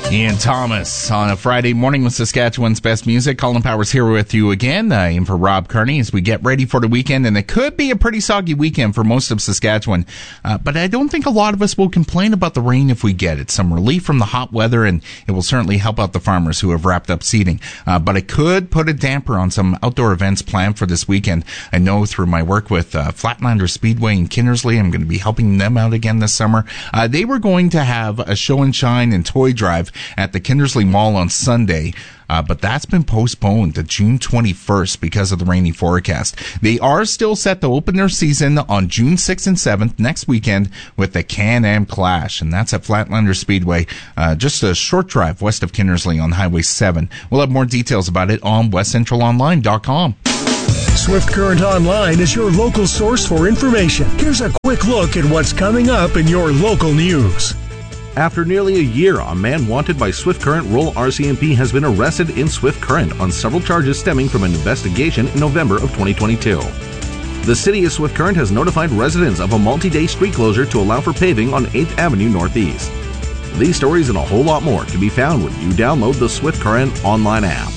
Ian Thomas on a Friday morning with Saskatchewan's best music. Colin Powers here with you again, in for Rob Kearney as we get ready for the weekend. And it could be a pretty soggy weekend for most of Saskatchewan. But I don't think a lot of us will complain about the rain if we get it. Some relief from the hot weather, and it will certainly help out the farmers who have wrapped up seeding. But it could put a damper on some outdoor events planned for this weekend. I know through my work with Flatlander Speedway in Kindersley, I'm going to be helping them out again this summer. They were going to have a show and shine and toy drive at the Kindersley Mall on Sunday, but that's been postponed to June 21st because of the rainy forecast. They are still set to open their season on June 6th and 7th next weekend with the Can-Am Clash, and that's at Flatlander Speedway, just a short drive west of Kindersley on Highway 7. We'll have more details about it on westcentralonline.com. Swift Current Online is your local source for information. Here's a quick look at what's coming up in your local news. After nearly a year, a man wanted by Swift Current Rural RCMP has been arrested in Swift Current on several charges stemming from an investigation in November of 2022. The City of Swift Current has notified residents of a multi-day street closure to allow for paving on 8th Avenue Northeast. These stories and a whole lot more can be found when you download the Swift Current online app.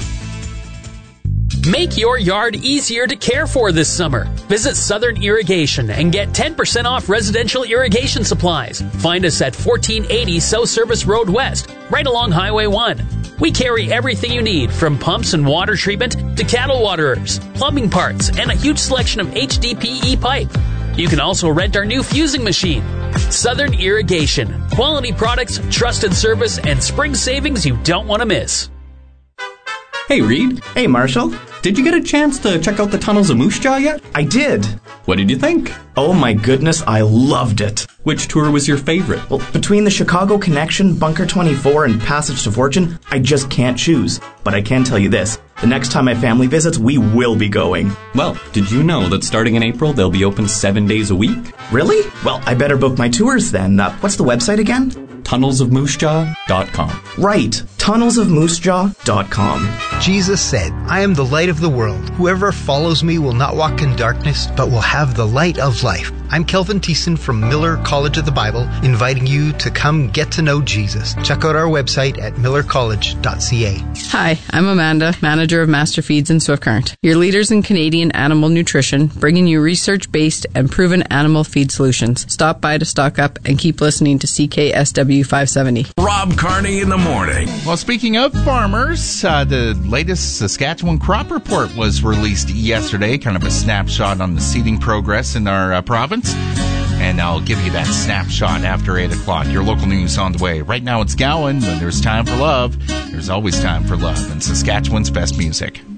Make your yard easier to care for this summer. Visit Southern Irrigation and get 10% off residential irrigation supplies. Find us at 1480 South Service Road West, right along Highway 1. We carry everything you need, from pumps and water treatment to cattle waterers, plumbing parts, and a huge selection of HDPE pipe. You can also rent our new fusing machine. Southern Irrigation. Quality products, trusted service, and spring savings you don't want to miss. Hey, Reed. Hey, Marshall. Did you get a chance to check out the tunnels of Moose Jaw yet? I did. What did you think? Oh my goodness, I loved it. Which tour was your favorite? Well, between the Chicago Connection, Bunker 24, and Passage to Fortune, I just can't choose. But I can tell you this. The next time my family visits, we will be going. Well, did you know that starting in April, they'll be open 7 days a week? Really? Well, I better book my tours then. What's the website again? TunnelsofMooseJaw.com. Right, TunnelsofMooseJaw.com. Jesus said, I am the light of the world. Whoever follows me will not walk in darkness, but will have the light of life. I'm Kelvin Thiessen from Miller College of the Bible, inviting you to come get to know Jesus. Check out our website at millercollege.ca. Hi, I'm Amanda, manager of Master Feeds in Swift Current, your leaders in Canadian animal nutrition, bringing you research-based and proven animal feed solutions. Stop by to stock up and keep listening to CKSW 570. Rob Kearney in the morning. Well, speaking of farmers, the latest Saskatchewan crop report was released yesterday, kind of a snapshot on the seeding progress in our province. And I'll give you that snapshot after 8 o'clock. Your local news on the way. Right now it's Gowan. When there's time for love, there's always time for love. And Saskatchewan's best music.